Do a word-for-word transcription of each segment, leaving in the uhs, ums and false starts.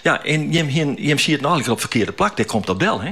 Ja, en je, je, je ziet het nou op verkeerde plak. Dat komt op bel, hè?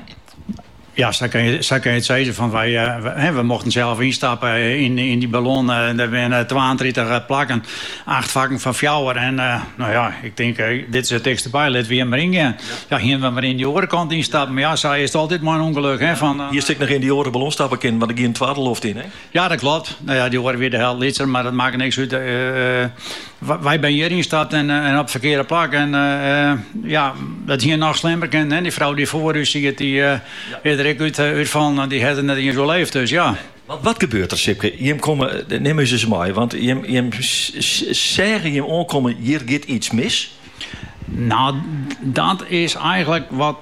Ja, zo kan je, zo kan je het zeggen. Van wij, uh, we, we mochten zelf instappen in, in die ballon. Uh, er zijn tweeëntwintig plakken, acht vakken van fjouwer. En uh, nou ja, ik denk, uh, dit is het tekst erbij. Laten we hem maar ingaan. Ja, hier we maar in die orenkant instappen. Maar ja, zij is het altijd maar een ongeluk. Hè, van, uh, hier stik nog in die oren ballon stappen in, want ik hier een twaardeloft in, hè? Ja, dat klopt. Nou ja, die worden weer de helft litser, maar dat maakt niks uit. Uh, uh, wij zijn hier instapt en, uh, en op verkeerde plak. En uh, ja, dat hier nog slimmer kent. Hè? Die vrouw die voor u ziet, die uh, ja. Uit, uit, uitvallen, die had het net in zo leeft. Dus ja. Wat, wat gebeurt er, Sipke? Je komen, neem eens eens mij, want je, je zeggen je aankomen, hier gaat iets mis. Nou, dat is eigenlijk wat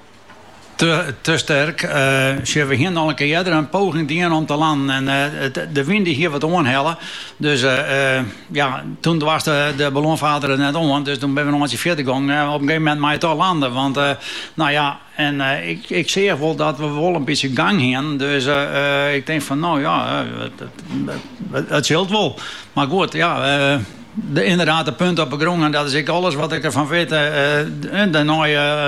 te, te sterk. Uh, ze we hier al een keer eerder een poging die om te landen. En uh, de, de wind hier wat aanhellen. Dus uh, uh, ja, toen was de, de ballonvader er net om. Dus toen ben we nog eens verder gegaan. Uh, op een gegeven moment mij toch landen. Want uh, nou ja, en uh, ik, ik zie wel dat we wel een beetje gang hebben. Dus uh, uh, ik denk van nou ja, uh, het, het, het, het scheelt wel. Maar goed, ja. Uh, de, inderdaad, de punt op de grond. En dat is ik alles wat ik ervan weet. Uh, daarna uh,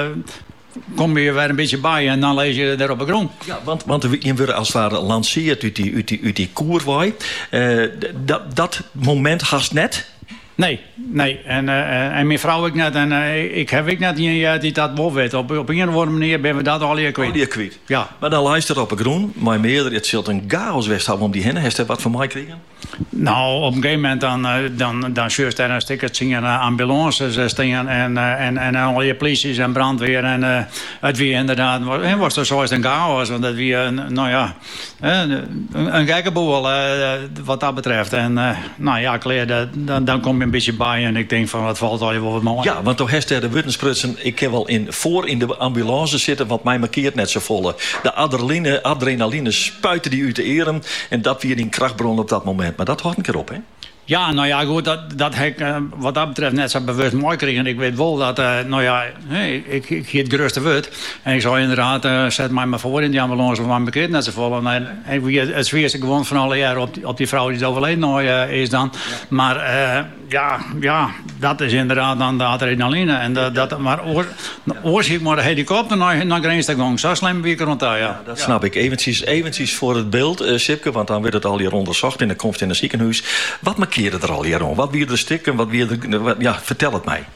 kom je weer een beetje bij en dan lees je er op de grond. Ja, want, want je wordt als het ware lanceerd uit die, uit die, uit die koerwaai. Uh, dat, dat moment haast net. Nee, nee. En, uh, en mijn vrouw ik net. En uh, ik heb ik net die, die dat wel weet. Op, op een of andere manier ben we dat al hier kwijt. Al hier kwijt. Ja. Maar dan luistert op de groen. Maar meerder, het zult een chaos west hebben om die heen. Heeft hij wat van mij gekregen? Nou, op een gegeven moment dan, uh, dan, dan zuurt er een stukje zingen uh, ambulances uh, staan en, uh, en, en al je polities en brandweer. En uh, het wie inderdaad, het was er zoals een chaos. Want het wie, uh, nou ja, uh, een, een gekke boel uh, wat dat betreft. En uh, nou ja, Claire, dat, dan, dan kom je een beetje bij en ik denk van, wat valt al je wel wat mooi. Ja, want toch heeft er de wittensprutsen, ik heb wel in, voor in de ambulance zitten, wat mij markeert net zo volle. De adrenaline, adrenaline spuiten die uit de eren en dat weer in krachtbron op dat moment. Maar dat houdt een keer op, hè? Ja, nou ja, goed, dat, dat heb ik uh, wat dat betreft net zo bewust mooi gekregen. Ik weet wel dat, uh, nou ja, hey, ik, ik geef het gerust woord. En ik zou inderdaad, uh, zet mij maar voor in die ambulance van mijn kind net zo vol. En, en het zweerste gewoon van alle jaren op die, op die vrouw die overleden nou, uh, is dan. Ja. Maar uh, ja, ja, dat is inderdaad dan de adrenaline. En de, dat, maar oor, oor ik maar de helikopter naar, naar Grenstegong. Zo slim wie ik rond daar, ja. Ja, dat snap ik. Eventjes, eventjes voor het beeld, uh, Sipke, want dan werd het al hier onderzocht in de komst in het ziekenhuis. Wat markeerde er al hier om? Wat weer de stikken? Wat weer de, wat, ja, vertel het mij.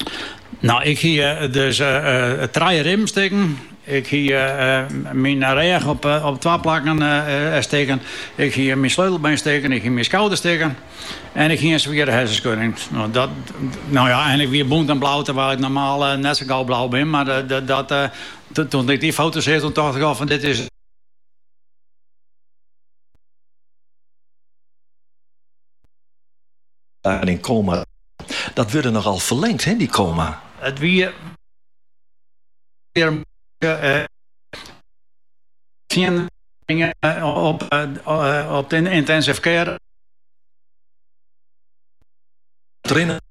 Nou, ik hier dus uh, uh, drie rem steken. Ik hier uh, mijn reg op, uh, op twee plakken uh, steken. Ik hier mijn sleutelbeen steken. Ik hier mijn schouder steken. En ik hier weer de hersenschudding. Nou, dat, nou ja, eigenlijk weer boont en blauw, terwijl ik normaal uh, net zo gauw blauw ben. Maar uh, dat, dat, uh, t- toen ik die foto's zag, toen dacht ik al van dit is... En in coma. Dat wordt nogal verlengd, hè, die coma. Het weer... weer uh, uh, op, uh, op de intensive care. Drinnen.